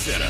Center.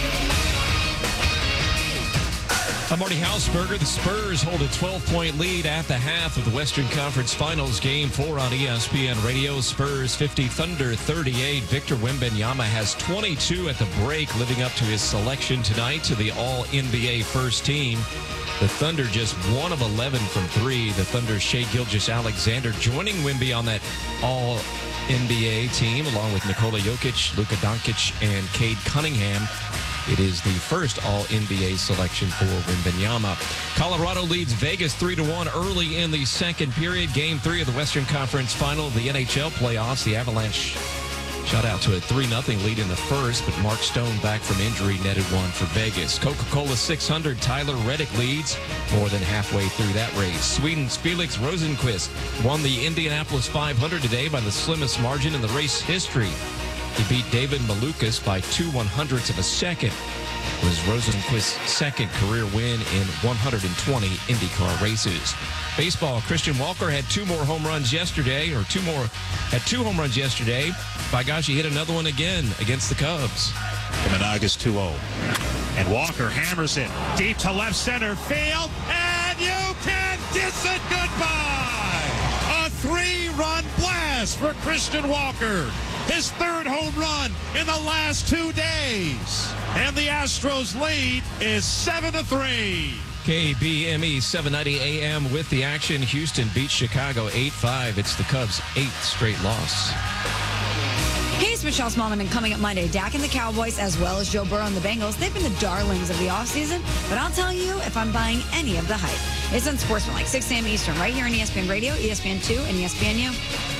I'm Marty Hausberger. The Spurs hold a 12-point lead at the half of the Western Conference Finals Game 4 on ESPN Radio. Spurs 50, Thunder 38. Victor Wembanyama has 22 at the break, living up to his selection tonight to the All-NBA first team. The Thunder just 1 of 11 from 3. The Thunder's Shai Gilgeous-Alexander joining Wemby on that All-NBA team, along with Nikola Jokic, Luka Doncic, and Cade Cunningham. It is the first All-NBA selection for Wembanyama. Colorado leads Vegas 3-1 early in the second period. Game 3 of the Western Conference Final of the NHL playoffs. The Avalanche shot out to a 3-0 lead in the first, but Mark Stone, back from injury, netted one for Vegas. Coca-Cola 600, Tyler Reddick leads more than halfway through that race. Sweden's Felix Rosenqvist won the Indianapolis 500 today by the slimmest margin in the race history. He beat David Malukas by 2/100ths of a second. It was Rosenqvist's second career win in 120 IndyCar races. Baseball, Christian Walker had two home runs yesterday. By gosh, he hit another one again against the Cubs. Imanagas 2-0. And Walker hammers it deep to left center field, and you can kiss it goodbye. A 3-run blast for Christian Walker. His third home run in the last 2 days. And the Astros lead is 7-3. KBME 790 AM with the action. Houston beats Chicago 8-5. It's the Cubs' 8th straight loss. Hey, it's Michelle Smallman, and coming up Monday, Dak and the Cowboys, as well as Joe Burrow and the Bengals, they've been the darlings of the offseason, but I'll tell you if I'm buying any of the hype. It's Unsportsmanlike, 6 a.m. Eastern, right here on ESPN Radio, ESPN2, and ESPNU.